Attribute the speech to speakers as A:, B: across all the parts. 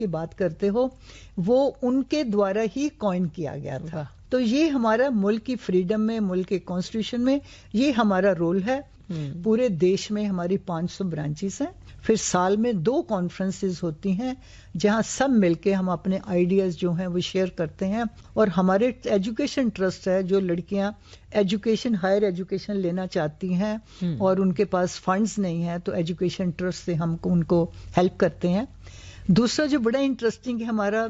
A: की बात करते हो, वो उनके द्वारा ही कॉइन किया गया था। तो ये हमारा मुल्क की फ्रीडम में, मुल्क के कॉन्स्टिट्यूशन में ये हमारा रोल है। पूरे देश में हमारी 500 ब्रांचेस हैं। फिर साल में 2 कॉन्फ्रेंसेस होती हैं जहां सब मिलके हम अपने आइडियाज जो हैं वो शेयर करते हैं। और हमारे एजुकेशन ट्रस्ट है, जो लड़कियां एजुकेशन, हायर एजुकेशन लेना चाहती हैं और उनके पास फंड्स नहीं है, तो एजुकेशन ट्रस्ट से हम उनको हेल्प करते हैं। दूसरा जो बड़ा इंटरेस्टिंग है, हमारा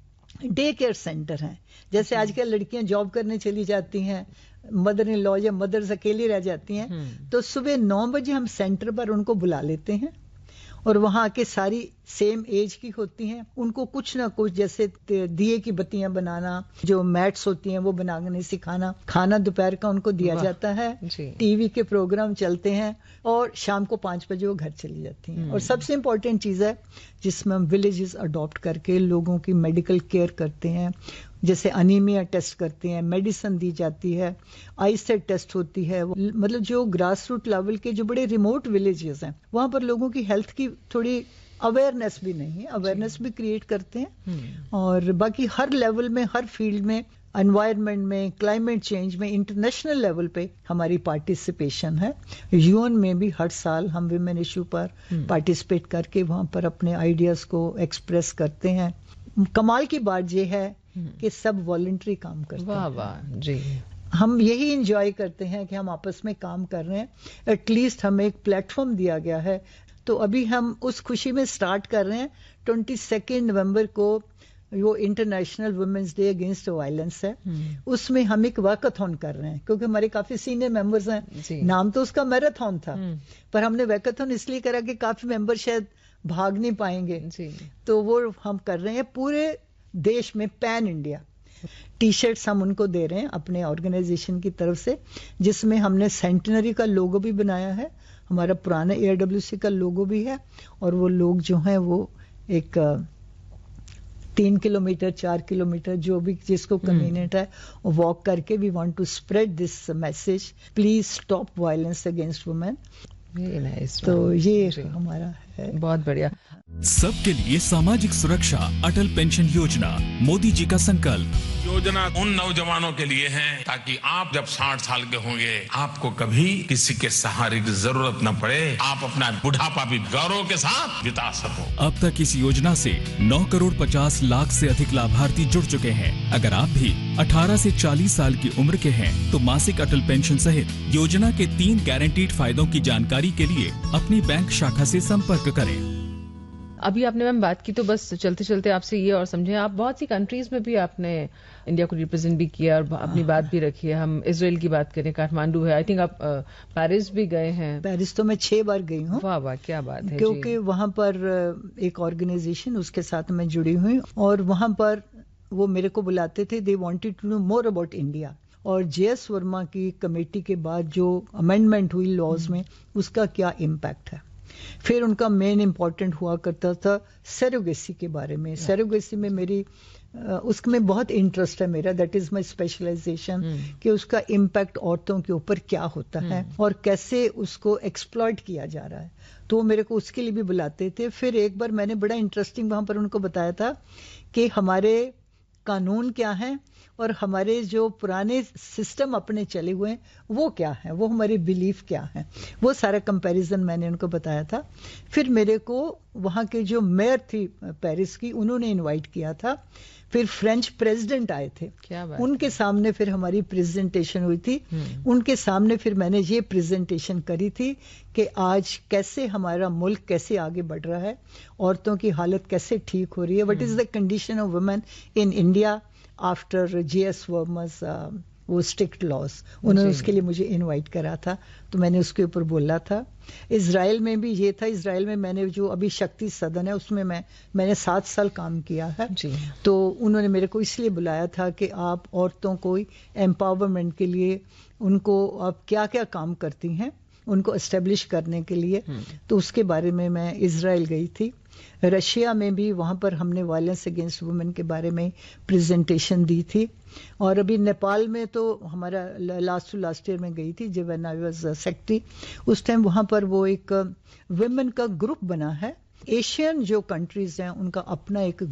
A: डे केयर सेंटर है। जैसे आजकल लड़कियां जॉब करने चली जाती हैं, मदर इन लॉ या मदर्स अकेली रह जाती हैं, तो सुबह 9 बजे हम सेंटर पर उनको बुला लेते हैं और वहां आके सारी सेम एज की होती हैं। उनको कुछ ना कुछ, जैसे दिए की बत्तियां बनाना, जो मैट्स होती हैं वो बनाने सिखाना, खाना दोपहर का उनको दिया जाता है, टीवी के प्रोग्राम चलते हैं और शाम को 5 बजे वो घर चली जाती हैं। और सबसे इंपॉर्टेंट चीज है जिसमें हम विलेजेस अडॉप्ट करके लोगों की मेडिकल केयर करते हैं। जैसे अनीमिया टेस्ट करते हैं, मेडिसिन दी जाती है, आईसेट टेस्ट होती है। मतलब जो ग्रास रूट लेवल के जो बड़े रिमोट विलेजेस हैं, वहां पर लोगों की हेल्थ की थोड़ी अवेयरनेस भी नहीं है, अवेयरनेस भी क्रिएट करते हैं। और बाकी हर लेवल में, हर फील्ड में, एनवायरनमेंट में, क्लाइमेट चेंज में, इंटरनेशनल लेवल पे हमारी पार्टिसिपेशन है। यूएन में भी हर साल हम विमेन इशू पर पार्टिसिपेट करके वहां पर अपने आइडियाज को एक्सप्रेस करते हैं। कमाल की बात यह है कि सब वॉलंटरी काम करते हैं।
B: वाह वाह जी।
A: हम यही एंजॉय करते हैं कि हम आपस में काम कर रहे हैं। एटलीस्ट हमें एक प्लेटफॉर्म दिया गया है। तो अभी हम उस खुशी में स्टार्ट कर रहे हैं। 22 नवंबर को वो international women's day against violence है, उसमें हम एक वॉकाथॉन कर रहे हैं, क्योंकि हमारे काफी सीनियर मेंबर्स हैं। नाम तो उसका मैराथन था, पर हमने वॉकाथॉन इसलिए करा कि काफी मेंबर शायद भाग नहीं पाएंगे, तो वो हम कर रहे हैं पूरे देश में, पैन इंडिया। टी शर्ट्स हम उनको दे रहे हैं अपने ऑर्गेनाइजेशन की तरफ से, जिसमें हमने सेंटिनरी का लोगो भी बनाया है, हमारा पुराना AWC का लोगो भी है। और वो लोग जो हैं वो एक 3 किलोमीटर 4 किलोमीटर जो भी जिसको कन्वीनियंट है वॉक करके, we want to spread this message, please stop violence against women. तो ये हमारा है।
B: बहुत बढ़िया।
C: सबके लिए सामाजिक सुरक्षा, अटल पेंशन योजना, मोदी जी का संकल्प।
D: योजना उन नौजवानों के लिए है ताकि आप जब 60 साल के होंगे आपको कभी किसी के सहारे की जरूरत न पड़े, आप अपना बुढ़ापा भी गौरव के साथ बिता सको।
C: अब तक इस योजना से 9 करोड़ 50 लाख से अधिक लाभार्थी जुड़ चुके हैं। अगर आप भी 18 से 40 साल की उम्र के हैं तो मासिक अटल पेंशन सहित योजना के 3 गारंटीड फायदों की जानकारी के लिए अपनी बैंक शाखा से संपर्क करें।
B: अभी आपने मैम बात की, तो बस चलते चलते आपसे ये और समझे, आप बहुत सी कंट्रीज में भी आपने इंडिया को रिप्रेजेंट भी किया और अपनी बात भी रखी है। हम इजराइल की बात करें, काठमांडू है, आई थिंक आप पेरिस भी गए हैं।
A: पेरिस तो मैं 6 बार गई हूँ।
B: वाह वाह, क्या बात है।
A: क्योंकि वहां पर एक ऑर्गेनाइजेशन, उसके साथ मैं जुड़ी हुई, और वहां पर वो मेरे को बुलाते थे, they wanted to know more about India. और JS वर्मा की कमेटी के बाद जो अमेंडमेंट हुई लॉज में, उसका क्या इम्पैक्ट है। फिर उनका मेन इम्पोर्टेंट हुआ करता था सरोगेसी के बारे में। सरोगेसी में मेरी उसमें बहुत इंटरेस्ट है मेरा, दैट इज माय स्पेशलाइजेशन, कि उसका इम्पैक्ट औरतों के ऊपर क्या होता है और कैसे उसको एक्सप्लॉइट किया जा रहा है। तो वो मेरे को उसके लिए भी बुलाते थे। फिर एक बार मैंने बड़ा इंटरेस्टिंग वहां पर उनको बताया था कि हमारे कानून क्या है और हमारे जो पुराने सिस्टम अपने चले हुए हैं वो क्या है, वो हमारी बिलीफ क्या है, वो सारा कंपैरिजन मैंने उनको बताया था। फिर मेरे को वहाँ के जो मेयर थी पेरिस की, उन्होंने इनवाइट किया था। फिर फ्रेंच प्रेसिडेंट आए थे, उनके सामने फिर हमारी प्रेजेंटेशन हुई थी। उनके सामने फिर मैंने ये प्रेजेंटेशन करी थी कि आज कैसे हमारा मुल्क कैसे आगे बढ़ रहा है, औरतों की हालत कैसे ठीक हो रही है, what is the condition of women in India after JS वर्मा's वो स्ट्रिक्ट लॉज। उन्होंने उसके लिए मुझे इनवाइट करा था, तो मैंने उसके ऊपर बोला था। इजराइल में भी ये था। इजराइल में मैंने जो अभी शक्ति सदन है उसमें मैंने 7 साल काम किया है। तो उन्होंने मेरे को इसलिए बुलाया था कि आप औरतों को एम्पावरमेंट के लिए उनको आप क्या क्या काम करती हैं, उनको एस्टेब्लिश करने के लिए। तो उसके बारे में मैं इजराइल गई थी। रशिया में भी वहां पर हमने वायलेंस अगेंस्ट वुमेन के बारे में प्रेजेंटेशन दी थी। और अभी नेपाल में तो हमारा लास्ट ईयर में गई थी जब व्हेन आई वाज सेक्रेटरी। उस टाइम वहां पर वो एक वुमेन का ग्रुप बना है एशियन जो कंट्रीज हैं उनका अपना एक